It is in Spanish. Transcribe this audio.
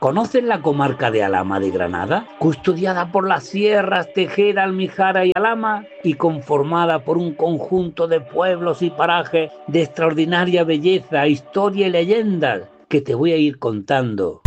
¿Conoces la comarca de Alhama de Granada? Custodiada por las sierras Tejera, Almijara y Alhama y conformada por un conjunto de pueblos y parajes de extraordinaria belleza, historia y leyendas que te voy a ir contando